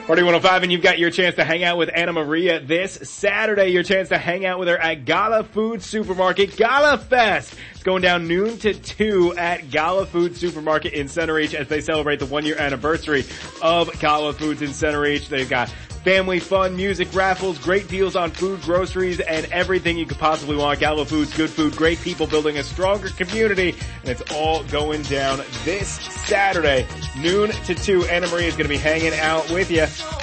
Party 105, and you've got your chance to hang out with Anna Maria this Saturday. Your chance to hang out with her at Gala Food Supermarket Gala Fest. It's going down noon to 2 at Gala Food Supermarket in Center Reach as they celebrate the 1-year anniversary of Gala Foods in Center Reach. They've got family fun, music, raffles, great deals on food, groceries, and everything you could possibly want. Gala Foods, good food, great people, building a stronger community, and it's all going down this Saturday, noon to 2. Anna Maria is going to be hanging out with you.